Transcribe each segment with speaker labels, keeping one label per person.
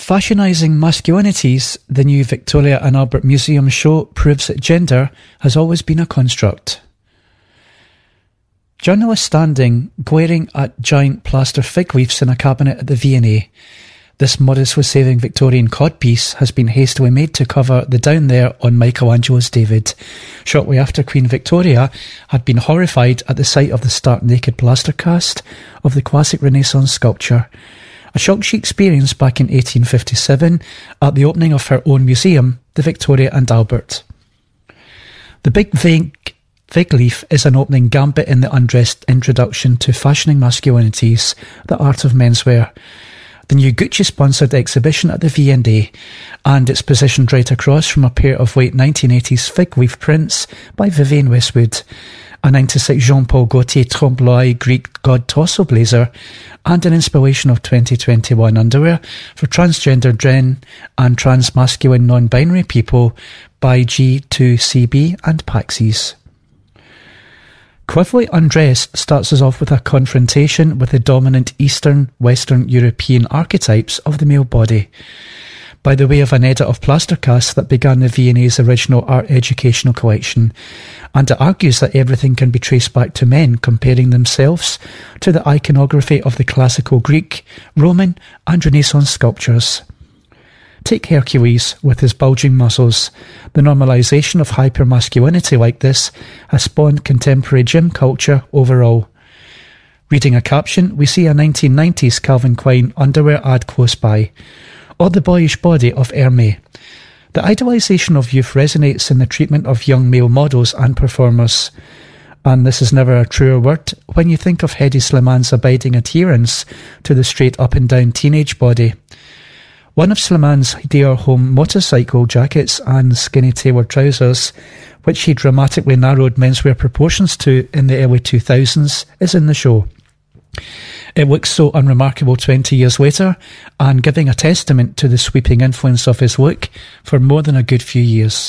Speaker 1: Fashionising Masculinities, the new Victoria and Albert Museum show proves that gender has always been a construct. Journalists standing, glaring at giant plaster fig leaves in a cabinet at the V&A. This modest-was-saving Victorian codpiece has been hastily made to cover the down there on Michelangelo's David, shortly after Queen Victoria had been horrified at the sight of the stark-naked plaster cast of the classic Renaissance sculpture. A shock she experienced back in 1857 at the opening of her own museum, the Victoria and Albert. The big fig leaf is an opening gambit in the undressed introduction to Fashioning Masculinities, the Art of Menswear, the new Gucci-sponsored exhibition at the V&A, and it's positioned right across from a pair of late 1980s fig leaf prints by Vivienne Westwood, a 96 Jean-Paul Gaultier Trompe-l'oeil Greek god torso blazer, and an inspiration of 2021 underwear for transgender gen and trans-masculine non-binary people by G2CB and Paxis. Cleverly Undressed starts us off with a confrontation with the dominant Eastern, Western European archetypes of the male body, by the way of an edit of plaster casts that began the V&A's original art educational collection, and it argues that everything can be traced back to men comparing themselves to the iconography of the classical Greek, Roman and Renaissance sculptures. Take Hercules with his bulging muscles. The normalisation of hypermasculinity like this has spawned contemporary gym culture overall. Reading a caption, we see a 1990s Calvin Klein underwear ad close by, or the boyish body of Hermé. The idealisation of youth resonates in the treatment of young male models and performers. And this is never a truer word when you think of Hedi Slimani's abiding adherence to the straight up and down teenage body. One of Slimani's Dior Home motorcycle jackets and skinny tailored trousers, which he dramatically narrowed menswear proportions to in the early 2000s, is in the show. It looks so unremarkable 20 years later, and giving a testament to the sweeping influence of his look for more than a good few years.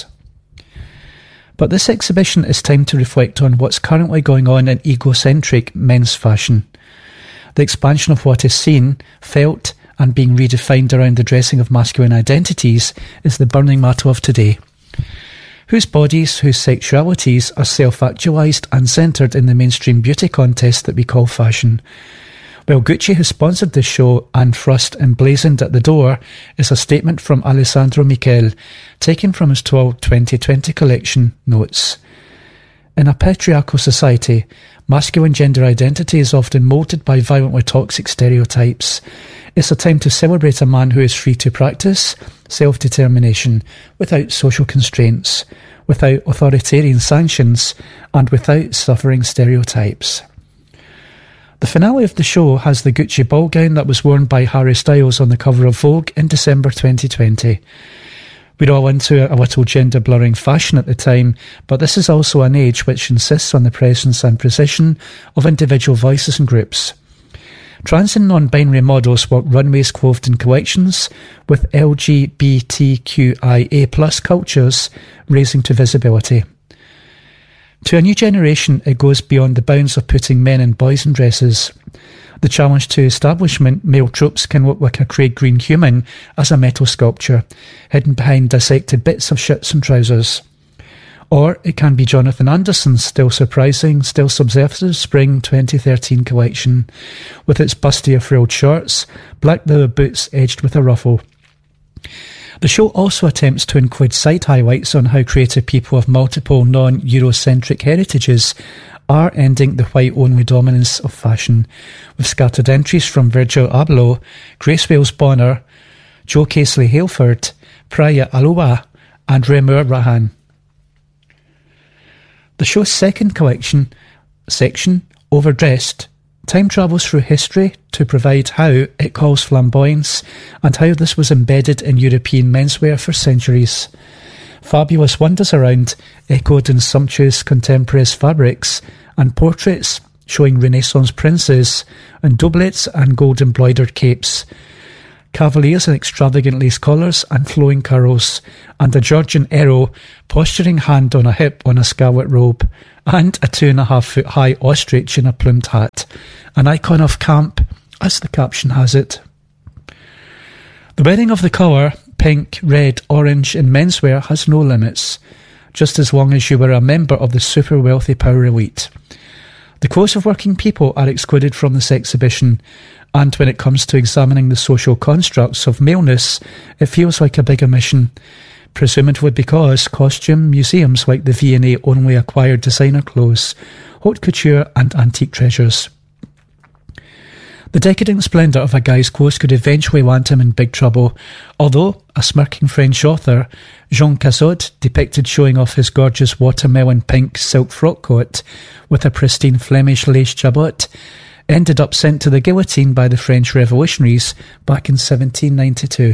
Speaker 1: But this exhibition is time to reflect on what's currently going on in egocentric men's fashion. The expansion of what is seen, felt, and being redefined around the dressing of masculine identities is the burning matter of today. Whose bodies, whose sexualities are self-actualised and centred in the mainstream beauty contest that we call fashion? Well, Gucci has sponsored this show, and thrust emblazoned at the door is a statement from Alessandro Michele, taken from his 2020 collection, Notes. In a patriarchal society, masculine gender identity is often moulded by violently toxic stereotypes. It's a time to celebrate a man who is free to practice self-determination without social constraints, without authoritarian sanctions, and without suffering stereotypes. The finale of the show has the Gucci ball gown that was worn by Harry Styles on the cover of Vogue in December 2020. We're all into a little gender-blurring fashion at the time, but this is also an age which insists on the presence and precision of individual voices and groups. Trans and non-binary models walk runways clothed in collections, with LGBTQIA+ cultures raising to visibility. To a new generation, it goes beyond the bounds of putting men and boys in dresses. The challenge to establishment, male tropes can look like a Craig Green human as a metal sculpture, hidden behind dissected bits of shirts and trousers. Or it can be Jonathan Anderson's still surprising, still subversive Spring 2013 collection, with its bustier frilled shorts, black leather boots edged with a ruffle. The show also attempts to include side highlights on how creative people of multiple non-Eurocentric heritages are ending the white-only dominance of fashion, with scattered entries from Virgil Abloh, Grace Wales Bonner, Joe Casely Haleford, Priya Aluwa, and Remur Rahan. The show's second section, Overdressed, time travels through history to provide how it calls flamboyance and how this was embedded in European menswear for centuries. Fabulous wonders around, echoed in sumptuous contemporary fabrics, and portraits showing Renaissance princes in doublets and gold-embroidered capes, cavaliers in extravagant lace collars and flowing curls, and a Georgian arrow posturing hand on a hip on a scarlet robe, and a 2.5-foot high ostrich in a plumed hat, an icon of camp, as the caption has it. The wearing of the colour pink, red, orange in menswear has no limits, just as long as you were a member of the super wealthy power elite. The clothes of working people are excluded from this exhibition, and when it comes to examining the social constructs of maleness, it feels like a big omission, presumably because costume museums like the V&A only acquired designer clothes, haute couture and antique treasures. The decadent splendour of a guy's clothes could eventually land him in big trouble, although a smirking French author, Jean Cazotte, depicted showing off his gorgeous watermelon pink silk frock coat with a pristine Flemish lace jabot, ended up sent to the guillotine by the French revolutionaries back in 1792.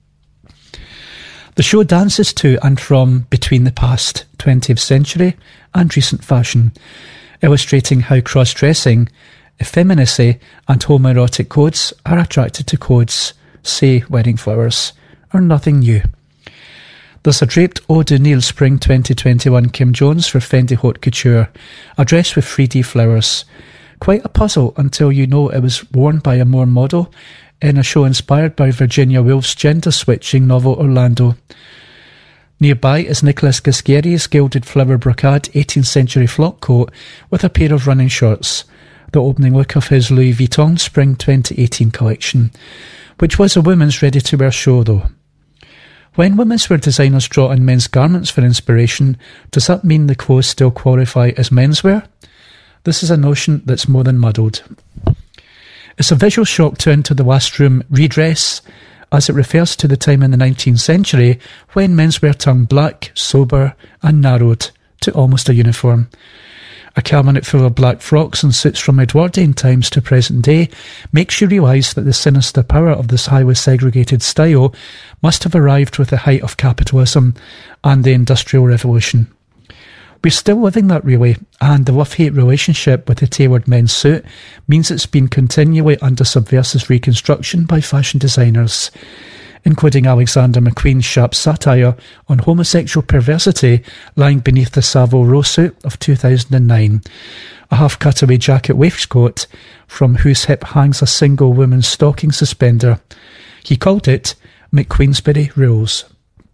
Speaker 1: The show dances to and from between the past 20th century and recent fashion, illustrating how cross-dressing, effeminacy and homoerotic codes are attracted to codes, say wedding flowers, are nothing new. There's a draped Eau de Nil Spring 2021 Kim Jones for Fendi Haute Couture, a dress with 3D flowers. Quite a puzzle until you know it was worn by a Moore model in a show inspired by Virginia Woolf's gender-switching novel Orlando. Nearby is Nicholas Gasqueri's gilded flower brocade 18th century frock coat with a pair of running shorts, the opening look of his Louis Vuitton Spring 2018 collection, which was a women's ready-to-wear show though. When women's wear designers draw on men's garments for inspiration, does that mean the clothes still qualify as menswear? This is a notion that's more than muddled. It's a visual shock to enter the washroom redress, as it refers to the time in the 19th century when menswear turned black, sober and narrowed to almost a uniform. A cabinet full of black frocks and suits from Edwardian times to present day makes you realise that the sinister power of this highly segregated style must have arrived with the height of capitalism and the Industrial Revolution. We're still living that really, and the love-hate relationship with the tailored men's suit means it's been continually under subversive reconstruction by fashion designers, including Alexander McQueen's sharp satire on homosexual perversity lying beneath the Savile Row suit of 2009, a half-cutaway jacket waistcoat from whose hip hangs a single woman's stocking suspender. He called it McQueensberry Rules.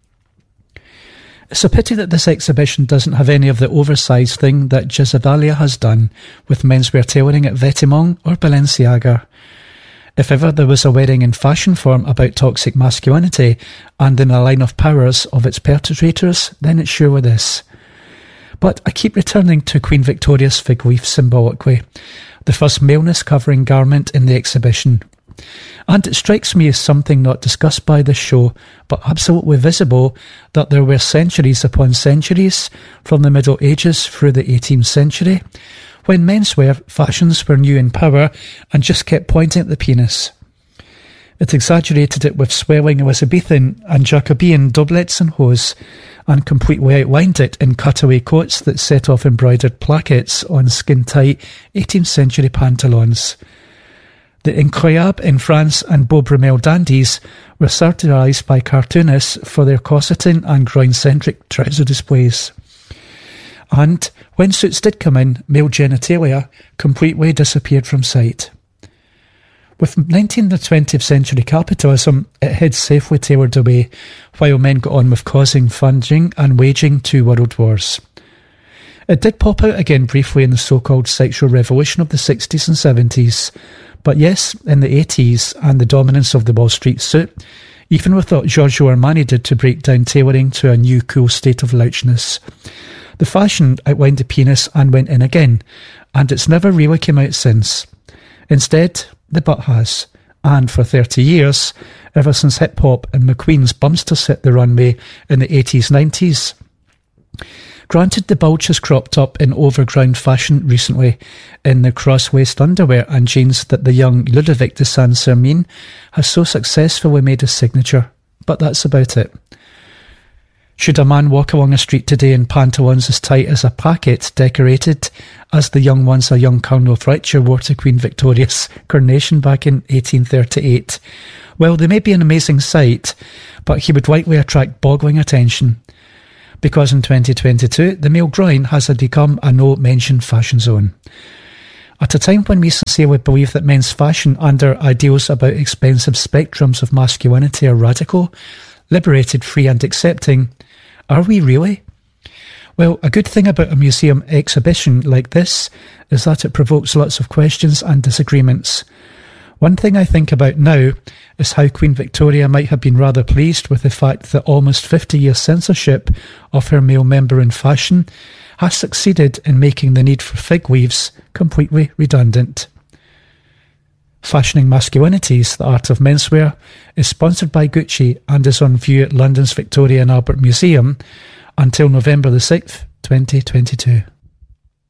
Speaker 1: It's a pity that this exhibition doesn't have any of the oversized thing that Jazavalia has done with menswear tailoring at Vetements or Balenciaga. If ever there was a wedding in fashion form about toxic masculinity and in a line of powers of its perpetrators, then it's surely this. But I keep returning to Queen Victoria's fig leaf symbolically, the first maleness covering garment in the exhibition. And it strikes me as something not discussed by this show, but absolutely visible, that there were centuries upon centuries, from the Middle Ages through the 18th century, when menswear fashions were new in power and just kept pointing at the penis. It exaggerated it with swelling Elizabethan and Jacobean doublets and hose, and completely outlined it in cutaway coats that set off embroidered plaquettes on skin-tight 18th century pantaloons. The Incroyable in France and Beau Brummel dandies were satirised by cartoonists for their corseting and groin-centric trouser displays. And when suits did come in, male genitalia completely disappeared from sight. With 19th and 20th century capitalism, it had safely tailored away, while men got on with causing, funding and waging 2 world wars. It did pop out again briefly in the so-called sexual revolution of the 60s and 70s, but yes, in the 80s and the dominance of the Wall Street suit, even with what Giorgio Armani did to break down tailoring to a new cool state of louchness, the fashion outlined the penis and went in again, and it's never really come out since. Instead, the butt has, and for 30 years, ever since hip-hop and McQueen's bumsters hit the runway in the 80s-90s. Granted, the bulge has cropped up in overground fashion recently in the cross-waist underwear and jeans that the young Ludovic de Saint-Sermin has so successfully made his signature, but that's about it. Should a man walk along a street today in pantaloons as tight as a packet decorated as the young ones a young Colonel Fletcher wore to Queen Victoria's coronation back in 1838, well, they may be an amazing sight, but he would likely attract boggling attention. Because in 2022, the male groin has become a no-mention fashion zone. At a time when we sincerely believe that men's fashion under ideals about expensive spectrums of masculinity are radical, liberated, free and accepting, are we really? Well, a good thing about a museum exhibition like this is that it provokes lots of questions and disagreements. One thing I think about now is how Queen Victoria might have been rather pleased with the fact that almost 50 years censorship of her male member in fashion has succeeded in making the need for fig leaves completely redundant. Fashioning Masculinities, the Art of Menswear, is sponsored by Gucci and is on view at London's Victoria and Albert Museum until November the 6th, 2022.